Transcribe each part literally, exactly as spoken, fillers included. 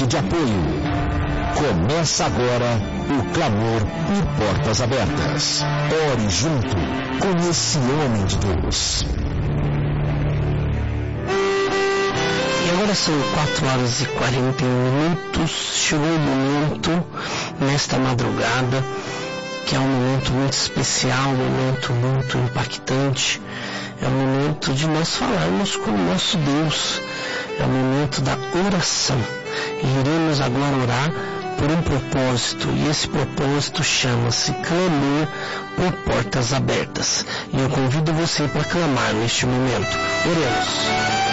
rede de apoio. Começa agora o Clamor e Portas Abertas. Ore junto com esse homem de Deus. E agora são quatro horas e quarenta e um minutos. Chegou o momento, nesta madrugada, que é um momento muito especial, um momento muito impactante. É o momento de nós falarmos com o nosso Deus. É o momento da oração. E iremos agora orar por um propósito, e esse propósito chama-se Clamor por Portas Abertas. E eu convido você para clamar neste momento. Oremos.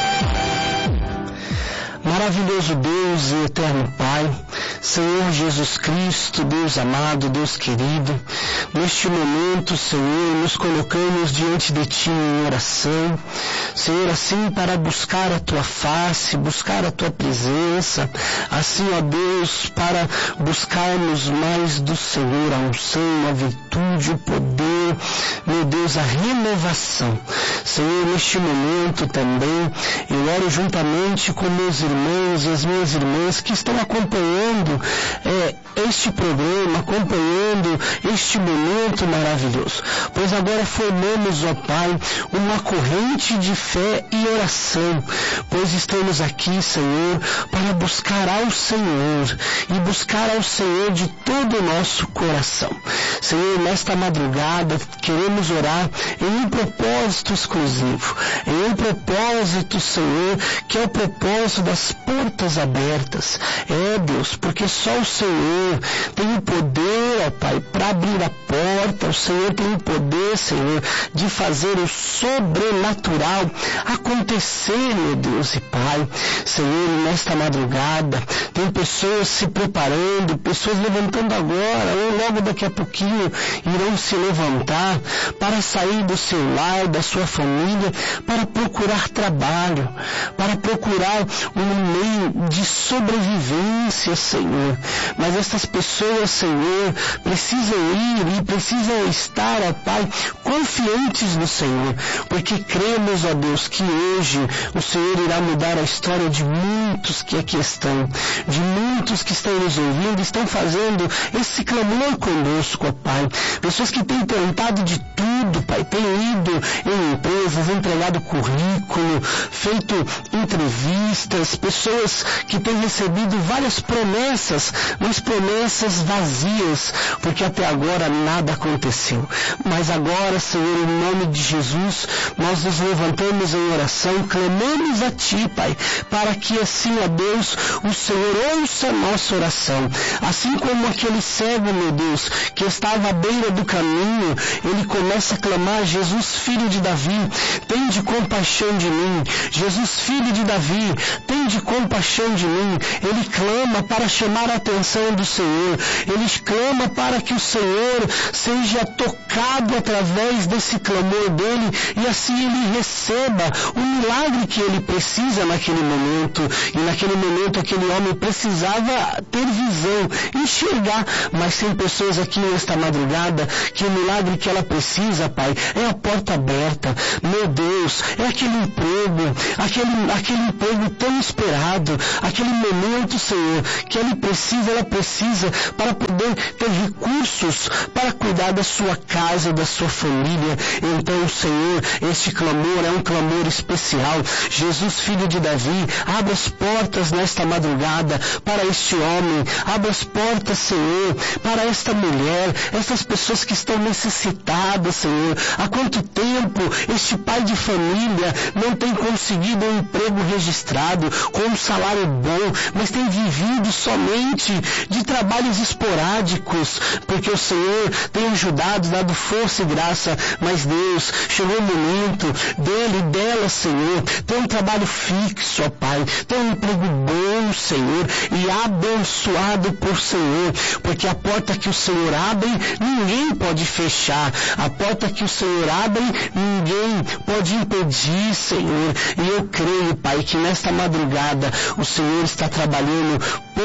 Maravilhoso Deus e eterno Pai, Senhor Jesus Cristo, Deus amado, Deus querido, neste momento, Senhor, nos colocamos diante de Ti em oração, Senhor, assim para buscar a Tua face, buscar a Tua presença, assim, ó Deus, para buscarmos mais do Senhor, a unção, a virtude, o poder, meu Deus, a renovação. Senhor, neste momento também, eu oro juntamente com meus irmãos e as minhas irmãs que estão acompanhando é, este programa, acompanhando este momento maravilhoso. Pois agora formamos, ó Pai, uma corrente de fé e oração, pois estamos aqui, Senhor, para buscar ao Senhor e buscar ao Senhor de todo o nosso coração. Senhor, nesta madrugada queremos orar em um propósito exclusivo, em um propósito, Senhor, que é o propósito das portas abertas. É, Deus, porque só o Senhor tem o poder, ó Pai, para abrir a porta. O Senhor tem o poder, Senhor, de fazer o sobrenatural acontecer, meu Deus e Pai. Senhor, nesta madrugada, tem pessoas se preparando, pessoas levantando agora, ou logo daqui a pouquinho irão se levantar para sair do seu lar, da sua família, para procurar trabalho, para procurar um meio de sobrevivência, Senhor. Mas estas pessoas, Senhor, precisam ir e precisam estar, ó Pai, confiantes no Senhor, porque cremos, ó Deus, que hoje o Senhor irá mudar a história de muitos que aqui estão, de muitos que estão nos ouvindo, estão fazendo esse clamor conosco, ó Pai. Pessoas que têm tentado de tudo, Pai, têm ido em empresas, entregado currículo, feito entrevistas, pessoas que têm recebido várias promessas, mas promessas vazias, porque até agora nada aconteceu. Mas agora, Senhor, em nome de Jesus, nós nos levantamos em oração, clamamos a Ti, Pai, para que assim, ó Deus, o Senhor ouça a nossa oração. Assim como aquele cego, meu Deus, que estava à beira do caminho, ele começa a clamar: Jesus, filho de Davi, tende compaixão de mim. Jesus, filho de Davi, tende compaixão de mim. Ele clama para chamar a atenção do Senhor. Ele clama para que o Senhor seja tocado através desse clamor dele e assim ele receba o milagre que ele precisa naquele momento. E naquele momento aquele homem precisava ter visão, enxergar. Mas tem pessoas aqui nesta madrugada que o milagre que ela precisa, Pai, é a porta aberta. Meu Deus, é aquele emprego, aquele, aquele emprego tão esperado, aquele momento, Senhor, que ele precisa, ela precisa para poder ter recursos para cuidar da sua casa, da sua família. Então, Senhor, este clamor é um clamor especial. Jesus, filho de Davi, abre as portas nesta madrugada para este homem, abre as portas, Senhor, para esta mulher, essas pessoas que estão necessitadas, Senhor. Há quanto tempo este pai de família não tem conseguido um emprego registrado com um salário bom, mas tem vivido somente de trabalhos esporádicos, porque o Senhor tem ajudado, dado força e graça, mas Deus, chegou o momento dele e dela, Senhor, ter um trabalho fixo, ó Pai, ter um emprego bom, Senhor, e abençoado por Senhor, porque a porta que o Senhor abre, ninguém pode fechar. A porta que o Senhor abre, ninguém pode impedir, Senhor. E eu creio, Pai, que nesta madrugada o Senhor está trabalhando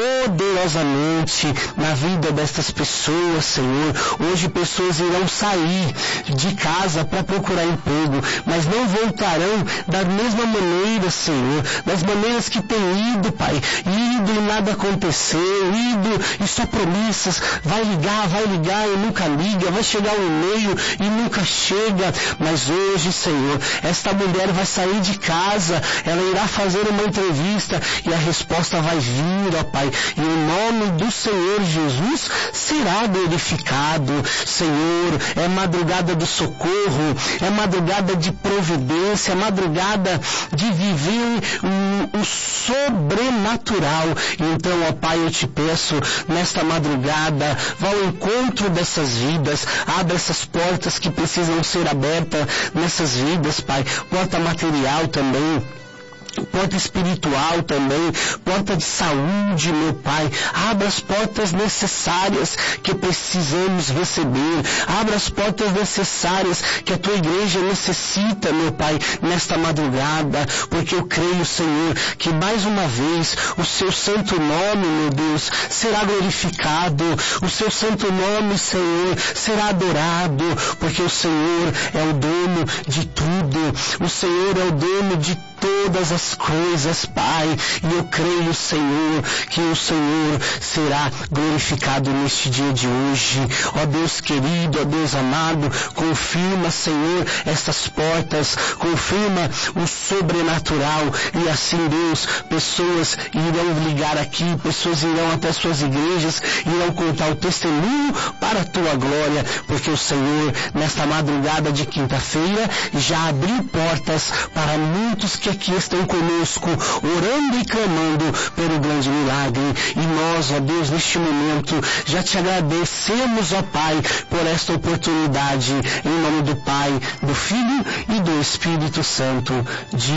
poderosamente na vida destas pessoas, Senhor. Hoje pessoas irão sair de casa para procurar emprego, mas não voltarão da mesma maneira, Senhor, das maneiras que têm ido, Pai. E ido e nada aconteceu, ido e só promessas, vai ligar, vai ligar e nunca liga, vai chegar um e-mail e nunca chega. Mas hoje, Senhor, esta mulher vai sair de casa, ela irá fazer uma entrevista e a resposta vai vir, ó Pai, e o nome do Senhor Jesus será glorificado. Senhor, é madrugada do socorro, é madrugada de providência, é madrugada de viver o, o sobrenatural. Então, ó Pai, eu te peço, nesta madrugada, vá ao encontro dessas vidas, abra essas portas que precisam ser abertas nessas vidas, Pai, porta material também, porta espiritual também, porta de saúde, meu Pai. Abra as portas necessárias que precisamos receber. Abra as portas necessárias que a Tua igreja necessita, meu Pai, nesta madrugada, porque eu creio, Senhor, que mais uma vez o Seu santo nome, meu Deus, será glorificado. O Seu santo nome, Senhor, será adorado, porque o Senhor é o dono de tudo. O Senhor é o dono de todas as coisas, Pai, e eu creio, Senhor, que o Senhor será glorificado neste dia de hoje. Ó Deus querido, ó Deus amado, confirma, Senhor, estas portas, confirma o sobrenatural, e assim, Deus, pessoas irão ligar aqui, pessoas irão até suas igrejas, irão contar o testemunho para a Tua glória, porque o Senhor, nesta madrugada de quinta-feira, já abriu portas para muitos que aqui estão conosco, orando e clamando pelo grande milagre. E nós, ó Deus, neste momento, já te agradecemos, ó Pai, por esta oportunidade, em nome do Pai, do Filho e do Espírito Santo. De